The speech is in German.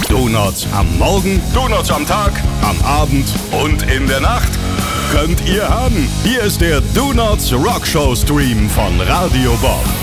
Donuts am Morgen, Donuts am Tag, am Abend und in der Nacht. Könnt ihr haben. Hier ist der Donuts Rockshow Stream von Radio Bob.